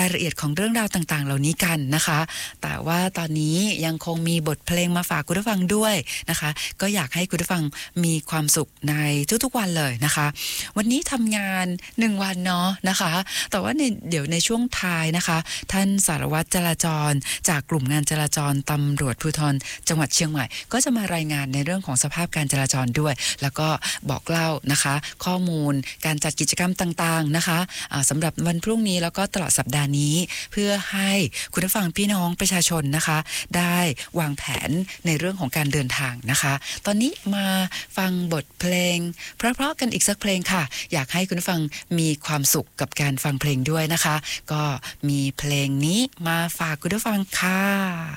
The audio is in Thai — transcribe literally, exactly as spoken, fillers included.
ายละเอียดของเรื่องราวต่างๆเหล่านี้กันนะคะแต่ว่าตอนนี้ยังคงมีบทเพลงมาฝากคุณผู้ฟังด้วยนะคะก็อยากให้คุณผู้ฟังมีความสุขในทุกๆวันเลยนะคะวันนี้ทำงานหนึ่งวันเนาะนะคะแต่ว่าในเดี๋ยวในช่วงท้ายนะคะท่านสารวัตรจราจรจากกลุ่มงานจราจรตำรวจภูธรจังหวัดเชียงใหม่ก็จะมารายงานในเรื่องของสภาพการจราจรด้วยแล้วก็บอกเล่านะคะข้อมูลการจัดกิจกรรมต่างๆนะคะะสำหรับวันพรุ่งนี้แล้วก็ตลอดสัปดาห์นี้เพื่อให้คุณผู้ฟังพี่น้องประชาชนนะคะได้วางแผนในเรื่องของการเดินทางนะคะตอนนี้มาฟังบทเพลงเพราะๆกันอีกสักเพลงค่ะอยากให้คุณผู้ฟังมีความสุขกับการฟังเพลงด้วยนะคะก็มีเพลงนี้มาฝากคุณผู้ฟังค่ะ